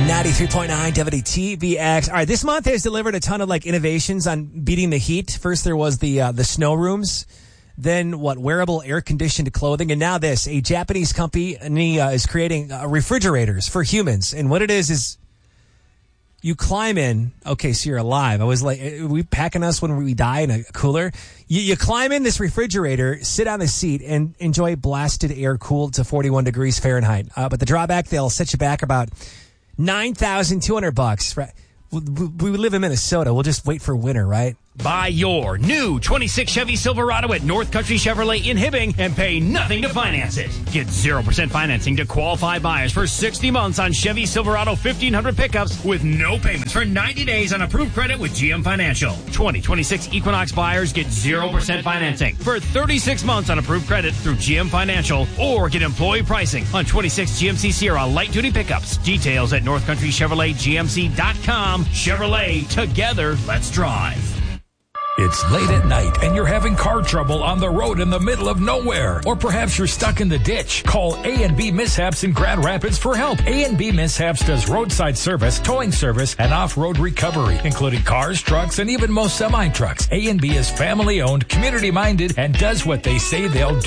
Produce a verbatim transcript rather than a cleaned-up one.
ninety-three point nine W T V X. All right, this month has delivered a ton of like innovations on beating the heat. First, there was the uh, the snow rooms. Then what? Wearable air-conditioned clothing, and now this: a Japanese company uh, is creating uh, refrigerators for humans. And what it is is you climb in. Okay, so you're alive. I was like, are we packing us when we die in a cooler? You, you climb in this refrigerator, sit on the seat, and enjoy blasted air cooled to forty-one degrees Fahrenheit. Uh, but the drawback, they'll set you back about nine thousand two hundred bucks. We, we live in Minnesota. We'll just wait for winter, right? Buy your new twenty-six Chevy Silverado at North Country Chevrolet in Hibbing and pay nothing to finance it. Get zero percent financing to qualified buyers for sixty months on Chevy Silverado fifteen hundred pickups with no payments for ninety days on approved credit with G M Financial. twenty twenty-six Equinox buyers get zero percent financing for thirty-six months on approved credit through G M Financial, or get employee pricing on twenty-six G M C Sierra light-duty pickups. Details at north country chevrolet g m c dot com. Chevrolet, together, let's drive. It's late at night and you're having car trouble on the road in the middle of nowhere. Or perhaps you're stuck in the ditch. Call A and B Mishaps in Grand Rapids for help. A and B Mishaps does roadside service, towing service, and off-road recovery, including cars, trucks, and even most semi-trucks. A and B is family-owned, community-minded, and does what they say they'll do.